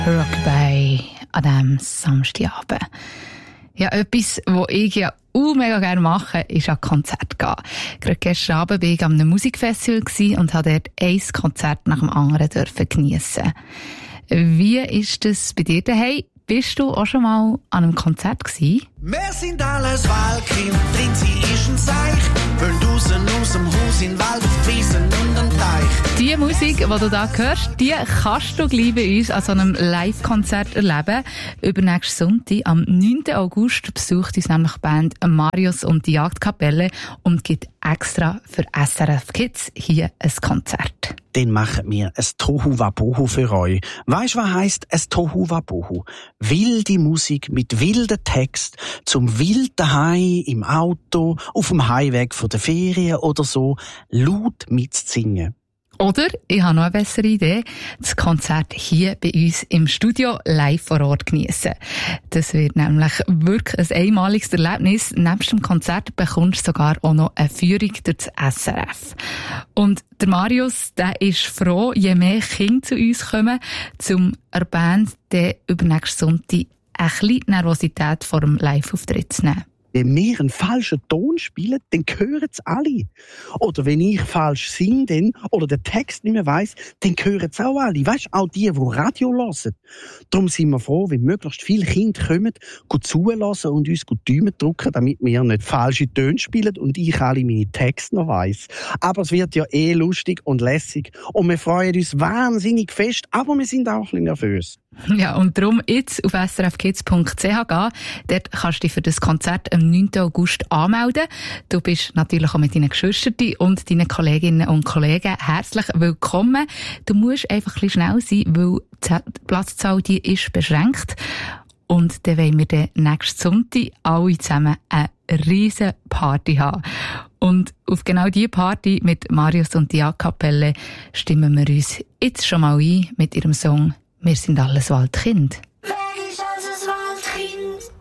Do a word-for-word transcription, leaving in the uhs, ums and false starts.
Rockabye an diesem Samstagabend. Ja, etwas, was ich ja auch mega gerne mache, ist an Konzert gehen. Gerade gestern Abend war ich an einem Musikfestival und durfte dort ein Konzert nach dem anderen geniessen. Wie ist das bei dir daheim? Bist du auch schon mal an einem Konzert gewesen? Wir sind alles Wahlkind, drin sie ist ein Seich. Wollen draussen aus dem Haus in den Wald, auf Wiesen und den Teich. Die Musik, die du da hörst, die kannst du gleich bei uns an so einem Live-Konzert erleben. Übernächsten Sonntag, am neunten August, besucht uns nämlich die Band Marius und die Jagdkapelle und gibt extra für S R F Kids hier ein Konzert. Dann machen wir ein Tohuwabohu für euch. Weisst du, was heisst ein Tohuwabohu? Wilde Musik mit wilden Text zum wilden Hai im Auto, auf dem Heimweg von der Ferien oder so, laut mitzusingen. Oder, ich habe noch eine bessere Idee, das Konzert hier bei uns im Studio live vor Ort geniessen. Das wird nämlich wirklich ein einmaliges Erlebnis. Nebst dem Konzert bekommst du sogar auch noch eine Führung durch das S R F. Und der Marius, der ist froh, je mehr Kinder zu uns kommen, zum einer Band der übernächsten Sonntag ein bisschen Nervosität vor dem Live-Auftritt zu nehmen. Wenn wir einen falschen Ton spielen, dann hören es alle. Oder wenn ich falsch singe dann, oder den Text nicht mehr weiss, dann hören es auch alle. Weisst du, auch die, die Radio hören. Darum sind wir froh, wenn möglichst viele Kinder kommen, gut zulassen und uns gut Däumen drücken, damit wir nicht falsche Töne spielen und ich alle meine Texte noch weiss. Aber es wird ja eh lustig und lässig. Und wir freuen uns wahnsinnig fest, aber wir sind auch ein bisschen nervös. Ja, und darum jetzt auf s r f kids punkt c h gehen. Dort kannst du dich für das Konzert am neunten August anmelden. Du bist natürlich auch mit deinen Geschwistern und deinen Kolleginnen und Kollegen herzlich willkommen. Du musst einfach ein bisschen schnell sein, weil die Platzzahl die ist beschränkt. Und dann wollen wir dann nächsten Sonntag alle zusammen eine riesen Party haben. Und auf genau diese Party mit Marius und die Jagdkapelle stimmen wir uns jetzt schon mal ein mit ihrem Song «Wir sind alles Waldkind». Wer ist alles Waldkind?